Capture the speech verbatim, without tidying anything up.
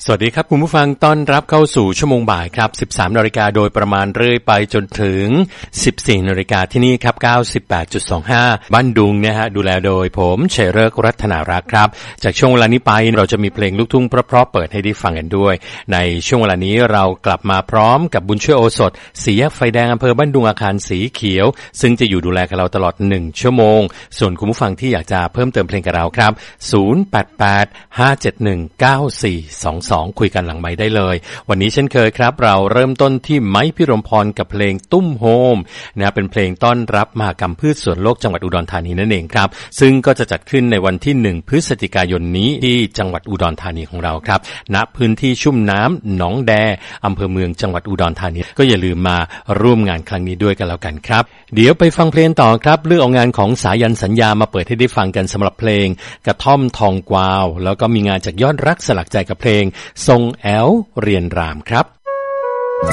สวัสดีครับคุณผู้ฟังต้อนรับเข้าสู่ชั่วโมงบ่ายครับ สิบสามนาฬิกา โดยประมาณเรื่อยไปจนถึง สิบสี่นาฬิกา ที่นี่ครับ เก้าสิบแปดจุดสองห้า บ้านดุงนะฮะดูแลโดยผมชัยฤกษ์รัตนารักษ์ครับจากช่วงเวลานี้ไปเราจะมีเพลงลูกทุ่งเพราะๆเปิดให้ได้ฟังกันด้วยในช่วงเวลานี้เรากลับมาพร้อมกับบุญช่วยโอสถสี่แยกไฟแดงอำเภอบ้านดุงอาคารสีเขียวซึ่งจะอยู่ดูแลกับเราตลอดหนึ่งชั่วโมงส่วนคุณผู้ฟังที่อยากจะเพิ่มเติมเพลงกับเราครับศูนย์ แปด แปด ห้า เจ็ด หนึ่ง เก้า สี่ สอง สองคุยกันหลังไมค์ได้เลยวันนี้เช่นเคยครับเราเริ่มต้นที่ไม้พิรมพรกับเพลงตุ้มโฮมนะเป็นเพลงต้อนรับมหกรรมพืชสวนโลกจังหวัดอุดรธานีนั่นเองครับซึ่งก็จะจัดขึ้นในวันที่หนึ่งพฤศจิกายนนี้ที่จังหวัดอุดรธานีของเราครับณพื้นที่ชุ่มน้ำหนองแดอำเภอเมืองจังหวัดอุดรธานีก็อย่าลืมมาร่วมงานครั้งนี้ด้วยกันแล้วกันครับเดี๋ยวไปฟังเพลงต่อครับเลือกเอางานของสายันสัญญามาเปิดให้ได้ฟังกันสำหรับเพลงกระท่อมทองกวาวแล้วก็มีงานจากยอดรักสลักใจกับเพลงทรงแอลเรียนรามครับ